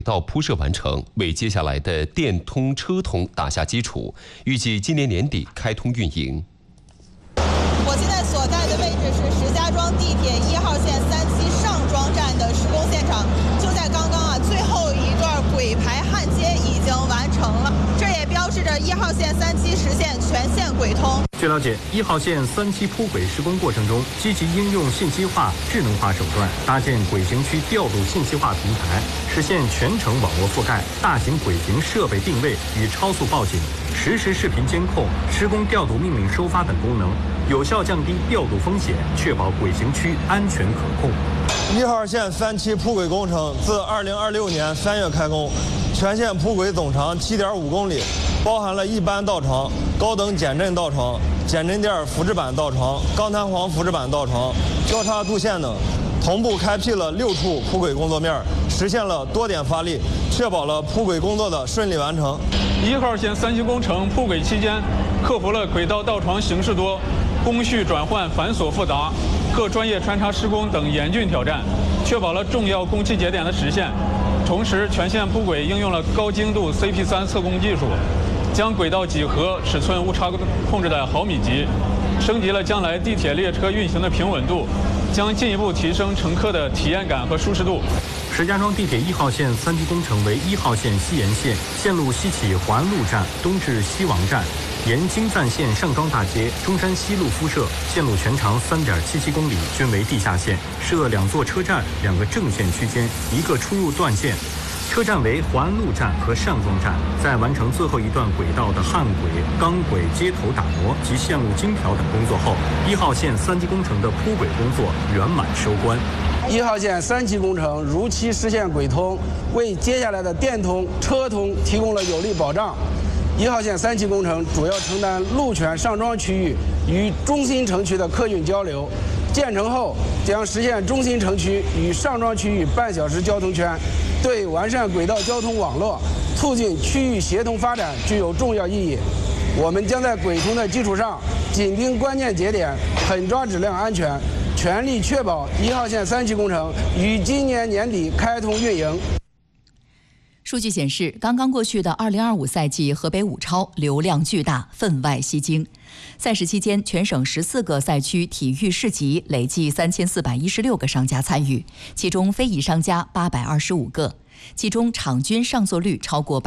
道铺设完成，为接下来的电通车通打下基础，预计今年年底开通运营。 我现在所在的位置是石家庄地铁1号线3期上庄站的施工现场，就在刚刚最后一段轨排焊接已经完成了，这也标志着1号线3期实现全线轨通。 据了解，1号线3期铺轨施工过程中，积极应用信息化、智能化手段，搭建轨行区调度信息化平台，实现全程网络覆盖、大型轨行设备定位与超速报警、实时视频监控、施工调度命令收发等功能，有效降低调度风险，确保轨行区安全可控。 1号线3期铺轨工程自2026年3月开工，全线铺轨总长7.5公里，包含了一般道床、高等减震道床、减震垫扶置板道床、钢弹簧扶置板道床、交叉渡线等，同步开辟了6处铺轨工作面，实现了多点发力，确保了铺轨工作的顺利完成。 1号线3期工程铺轨期间，克服了轨道道床形式多、工序转换繁琐复杂、各专业穿插施工等严峻挑战，确保了重要工期节点的实现。同时，全线铺轨应用了高精度 CP3 测工技术，将轨道几何尺寸误差控制在毫米级，升级了将来地铁列车运行的平稳度，将进一步提升乘客的体验感和舒适度。 石家庄地铁1号线3期工程为1号线西延线，线路西起环安路站，东至西王站，沿京赞线上庄大街、中山西路敷设，线路全长3.77公里，均为地下线，设2座车站、2个正线区间、1个出入段线。车站为环安路站和上庄站，在完成最后一段轨道的焊轨、钢轨接头打磨及线路精调等工作后，1号线3期工程的铺轨工作圆满收官。 1号线3期工程如期实现轨通，为接下来的电通、车通提供了有力保障。1号线3期工程主要承担路权上庄区域与中心城区的客运交流。建成后将实现中心城区与上庄区域半小时交通圈，对完善轨道交通网络、促进区域协同发展具有重要意义。我们将在轨通的基础上，紧盯关键节点，狠抓质量安全，全力确保1号线3期工程于今年年底开通运营。 数据显示，刚刚过去的2025赛季河北5超流量巨大，分外吸睛。赛事期间，全省14个赛区体育市集累计3416个商家参与，其中非遗商家825个，其中场均上座率超过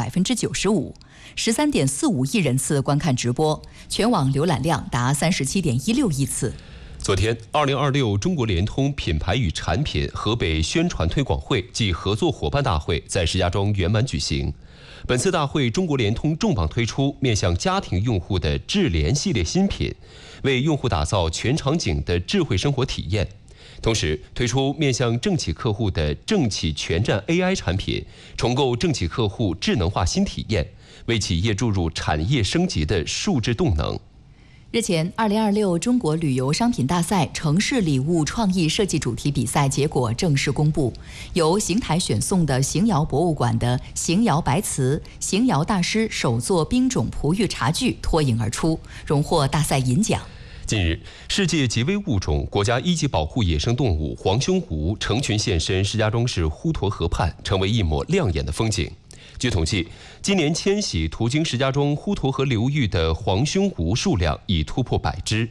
95%，13.45亿人次观看直播，全网浏览量达37.16亿次。 昨天，2026中国联通品牌与产品河北宣传推广会暨合作伙伴大会在石家庄圆满举行。本次大会，中国联通重磅推出面向家庭用户的智联系列新品，为用户打造全场景的智慧生活体验。同时，推出面向政企客户的政企全站 AI 产品，重构政企客户智能化新体验，为企业注入产业升级的数字动能。 日前，2026中国旅游商品大赛城市礼物创意设计主题比赛结果正式公布，由邢台选送的邢窑博物馆的邢窑白瓷、邢窑大师首座冰种璞玉茶具脱颖而出，荣获大赛银奖。 近日，世界极危物种、国家1级保护野生动物黄胸鹕成群现身石家庄市滹沱河畔，成为一抹亮眼的风景。据统计，今年迁徙途经石家庄滹沱河流域的黄胸鹕数量已突破100只。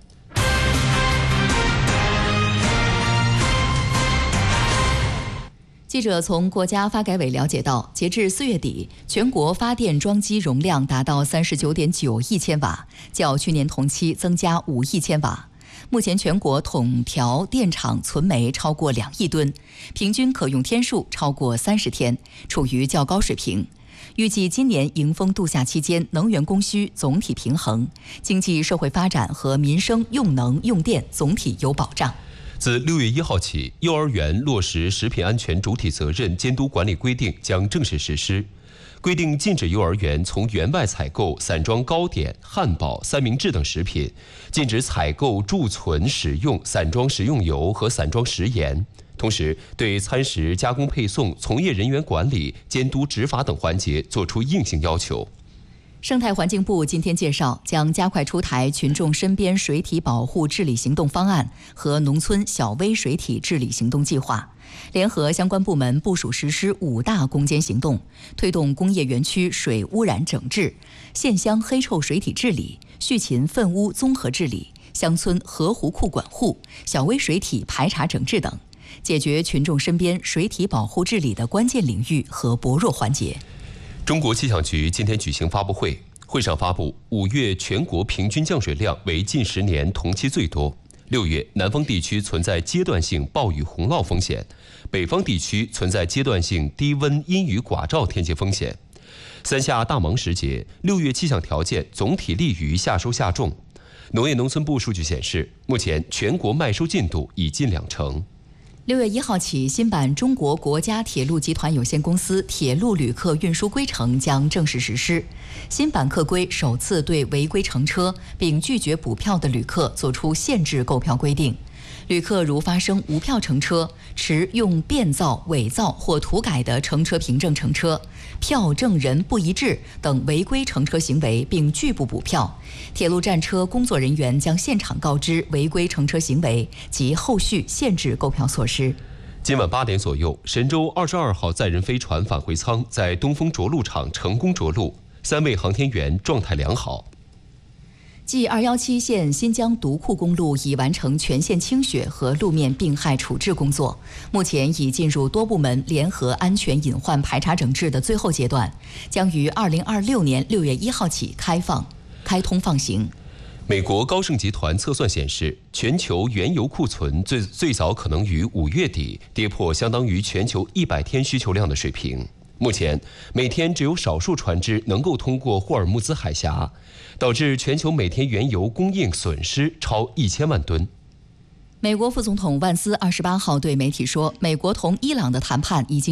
记者从国家发改委了解到，截至4月底，全国发电装机容量达到39.9亿千瓦，较去年同期增加5亿千瓦。目前全国统调电厂存煤超过2亿吨，平均可用天数超过30天，处于较高水平。预计今年迎峰度夏期间，能源供需总体平衡，经济社会发展和民生用能用电总体有保障。 自6月1号起，幼儿园落实食品安全主体责任监督管理规定将正式实施。规定禁止幼儿园从园外采购散装糕点、汉堡、三明治等食品，禁止采购、贮存、使用散装食用油和散装食盐。同时，对餐食加工配送从业人员管理、监督执法等环节作出硬性要求。 生态环境部今天介绍，将加快出台群众身边水体保护治理行动方案和农村小微水体治理行动计划，联合相关部门部署实施5大攻坚行动，推动工业园区水污染整治、县乡黑臭水体治理、畜禽粪污综合治理、乡村河湖库管护、小微水体排查整治等，解决群众身边水体保护治理的关键领域和薄弱环节。 中国气象局今天举行发布会，会上发布5月全国平均降水量为近10年同期最多。6月，南方地区存在阶段性暴雨洪涝风险，北方地区存在阶段性低温阴雨寡照天气风险。3夏大忙时节，6月气象条件总体利于夏收夏种。农业农村部数据显示，目前全国麦收进度已近2成。 6月1号起，新版中国国家铁路集团有限公司铁路旅客运输规程将正式实施。新版客规首次对违规乘车并拒绝补票的旅客作出限制购票规定。旅客如发生无票乘车、持用变造、伪造或涂改的乘车凭证乘车、票证人不一致等违规乘车行为并拒不补票，铁路站车工作人员将现场告知违规乘车行为及后续限制购票措施。 今晚8点左右，神舟22号载人飞船返回舱在东风着陆场成功着陆，3位航天员状态良好。 G217线新疆独库公路已完成全线清雪和路面病害处置工作，目前已进入多部门联合安全隐患排查整治的最后阶段，将于2026年6月1号起开通放行。 美国高盛集团测算显示，全球原油库存最早可能于5月底跌破相当于全球100天需求量的水平。目前，每天只有少数船只能够通过霍尔木兹海峡，导致全球每天原油供应损失超1000万吨。 美国副总统万斯28号对媒体说，美国同伊朗的谈判已经